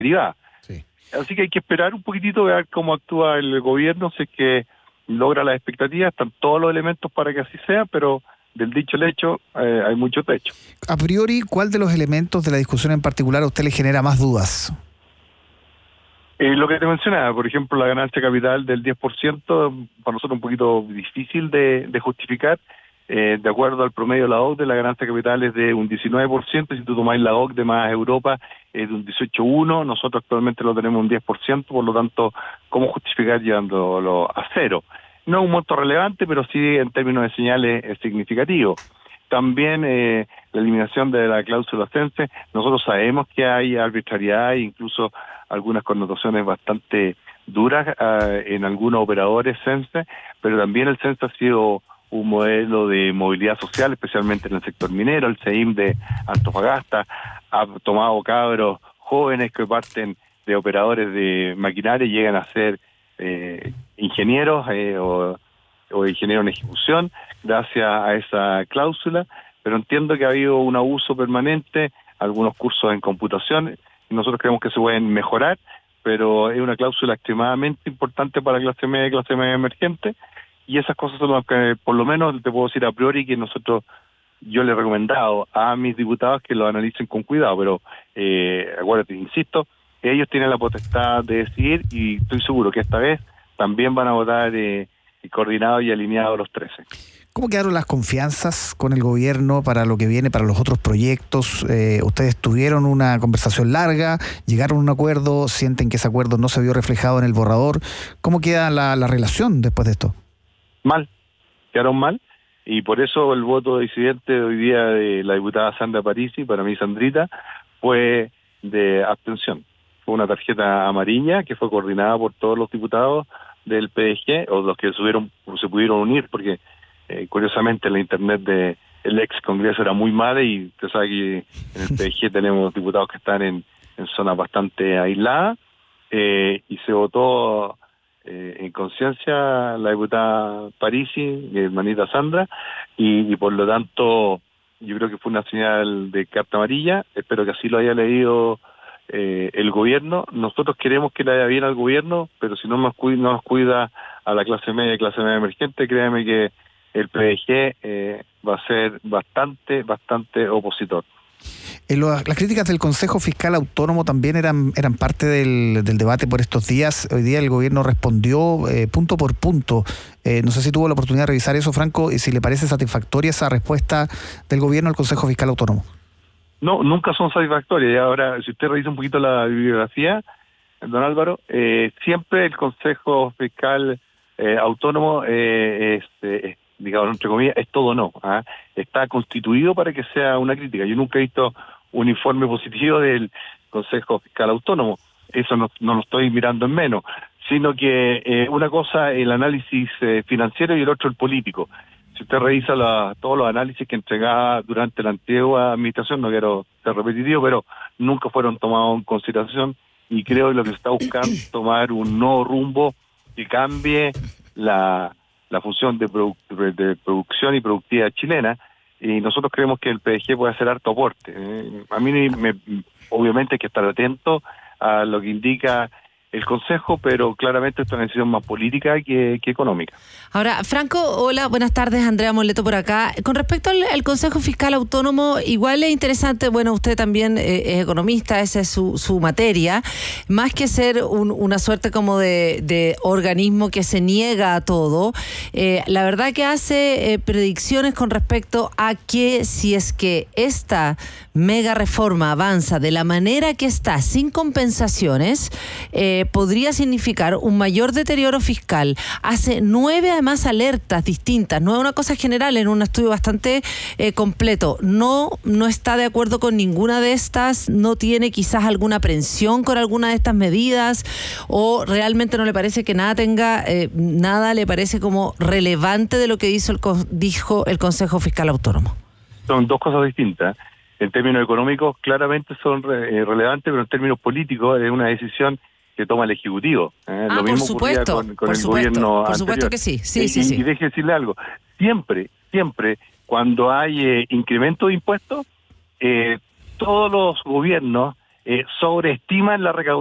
privada. Sí. Así que hay que esperar un poquitito, ver cómo actúa el gobierno, si es que logra las expectativas, están todos los elementos para que así sea, pero del dicho al hecho hay mucho techo. A priori, ¿cuál de los elementos de la discusión en particular a usted le genera más dudas? Lo que te mencionaba, por ejemplo, la ganancia capital del 10%, para nosotros un poquito difícil de justificar. De acuerdo al promedio de la OCDE, la ganancia capital es de un 19%, si tú tomáis la OCDE más Europa es de un 18,1%, nosotros actualmente lo tenemos un 10%, por lo tanto, ¿cómo justificar llevándolo a cero? No es un monto relevante, pero sí en términos de señales es significativo. También la eliminación de la cláusula CENSE, nosotros sabemos que hay arbitrariedad e incluso algunas connotaciones bastante duras en algunos operadores CENSE, pero también el CENSE ha sido un modelo de movilidad social, especialmente en el sector minero. El CEIM de Antofagasta ha tomado cabros jóvenes que parten de operadores de maquinaria y llegan a ser ingenieros o ingenieros en ejecución gracias a esa cláusula, pero entiendo que ha habido un abuso permanente, algunos cursos en computación, y nosotros creemos que se pueden mejorar, pero es una cláusula extremadamente importante para clase media emergente, y esas cosas son las que, por lo menos, te puedo decir a priori que yo le he recomendado a mis diputados que lo analicen con cuidado, pero acuérdate, insisto, ellos tienen la potestad de decidir y estoy seguro que esta vez también van a votar coordinados y alineados los 13. ¿Cómo quedaron las confianzas con el gobierno para lo que viene, para los otros proyectos? Ustedes tuvieron una conversación larga, llegaron a un acuerdo, sienten que ese acuerdo no se vio reflejado en el borrador. ¿Cómo queda la relación después de esto? Mal, quedaron mal, y por eso el voto disidente de hoy día de la diputada Sandra Parisi, para mí Sandrita, fue de abstención. Fue una tarjeta amarilla que fue coordinada por todos los diputados del PDG, o los que se pudieron unir, porque curiosamente la internet del ex Congreso era muy mala, y usted sabe que en el PDG tenemos diputados que están en zonas bastante aisladas, y se votó en conciencia la diputada Parisi, mi hermanita Sandra, y por lo tanto yo creo que fue una señal de carta amarilla. Espero que así lo haya leído el gobierno. Nosotros queremos que le vaya bien al gobierno, pero si no nos cuida a la clase media emergente, créame que el PDG va a ser bastante opositor. Las críticas del Consejo Fiscal Autónomo también eran parte del debate por estos días. Hoy día el gobierno respondió punto por punto. No sé si tuvo la oportunidad de revisar eso, Franco, y si le parece satisfactoria esa respuesta del gobierno al Consejo Fiscal Autónomo. No, nunca son satisfactorias. Y ahora, si usted revisa un poquito la bibliografía, don Álvaro, siempre el Consejo Fiscal Autónomo digamos, entre comillas, es todo no. Está constituido para que sea una crítica. Yo nunca he visto un informe positivo del Consejo Fiscal Autónomo. Eso no lo estoy mirando en menos, sino que una cosa el análisis financiero y el otro el político. Si usted revisa todos los análisis que entregaba durante la antigua administración, no quiero ser repetitivo, pero nunca fueron tomados en consideración, y creo que lo que se está buscando es tomar un nuevo rumbo que cambie la función de producción y productividad chilena, y nosotros creemos que el PDG puede hacer harto aporte. A mí obviamente hay que estar atento a lo que indica el Consejo, pero claramente esto es una decisión más política que económica. Ahora, Franco, hola, buenas tardes, Andrea Moleto por acá. Con respecto al Consejo Fiscal Autónomo, igual es interesante, bueno, usted también es economista, esa es su materia, más que ser una suerte como de organismo que se niega a todo, la verdad que hace predicciones con respecto a que si es que esta mega reforma avanza de la manera que está, sin compensaciones, podría significar un mayor deterioro fiscal. Hace 9 además alertas distintas, no es una cosa general, en un estudio bastante completo. No está de acuerdo con ninguna de estas, no tiene quizás alguna aprensión con alguna de estas medidas, o realmente no le parece que nada le parece como relevante de lo que dijo el Consejo Fiscal Autónomo. Son dos cosas distintas. En términos económicos claramente son relevantes, pero en términos políticos es una decisión que toma el Ejecutivo. Lo mismo ocurría con el gobierno anterior. Por supuesto que sí. Sí. Y deje decirle algo. Siempre, cuando hay incremento de impuestos, todos los gobiernos sobreestiman la recaudación